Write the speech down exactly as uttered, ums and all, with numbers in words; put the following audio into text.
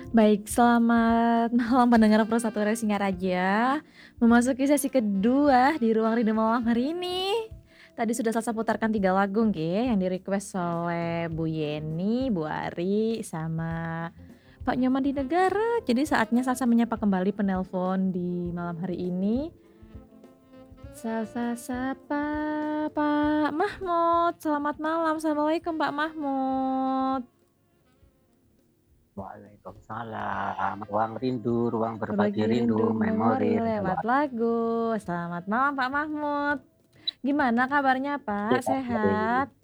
Baik, selamat malam pendengar Pro1 Singkat Aja. Memasuki sesi kedua di Ruang Rindu Malam hari ini. Tadi sudah Salsa putarkan tiga lagu nggih, yang di-request oleh Bu Yeni, Bu Ari, sama Pak Nyoman di Negara. Jadi saatnya Salsa menyapa kembali penelpon di malam hari ini. Salsa sapa Pak Mahmud, selamat malam. Assalamualaikum Pak Mahmud. Waalaikumsalam, ruang rindu, ruang berbagi Berbagi rindu, rindu memori memori lewat lewat lagu. Selamat malam Pak Mahmud. Gimana kabarnya Pak, iya, baik. sehat?